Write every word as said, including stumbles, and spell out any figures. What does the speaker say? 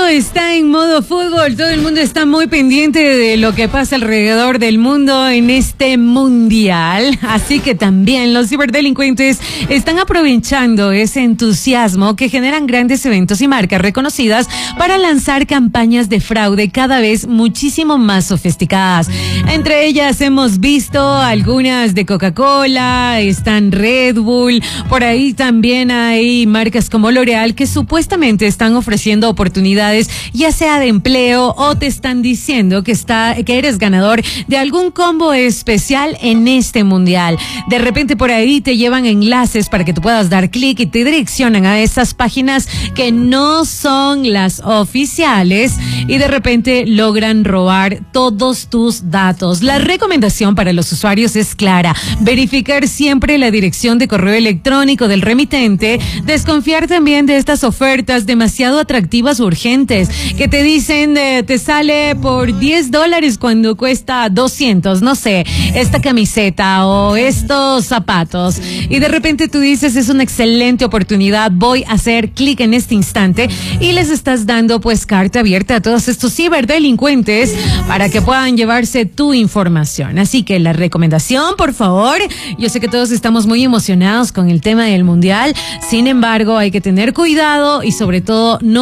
está en modo fútbol, todo el mundo está muy pendiente de lo que pasa alrededor del mundo en este mundial, así que también los ciberdelincuentes están aprovechando ese entusiasmo que generan grandes eventos y marcas reconocidas para lanzar campañas de fraude cada vez muchísimo más sofisticadas. Entre ellas hemos visto algunas de Coca-Cola, están Red Bull, por ahí también hay marcas como L'Oreal que supuestamente están ofreciendo oportunidades, ya sea de empleo o te están diciendo que está, que eres ganador de algún combo especial en este mundial. De repente por ahí te llevan enlaces para que tú puedas dar clic y te direccionan a esas páginas que no son las oficiales y de repente logran robar todos tus datos. La recomendación para los usuarios es clara: verificar siempre la dirección de correo electrónico del remitente, desconfiar también de estas ofertas demasiado atractivas o urgentes que te dicen eh, te sale por diez dólares cuando cuesta doscientos, no sé, esta camiseta o estos zapatos, y de repente tú dices es una excelente oportunidad, voy a hacer clic en este instante, y les estás dando pues carta abierta a todos estos ciberdelincuentes para que puedan llevarse tu información. Así que la recomendación, por favor, yo sé que todos estamos muy emocionados con el tema del mundial, sin embargo hay que tener cuidado y sobre todo no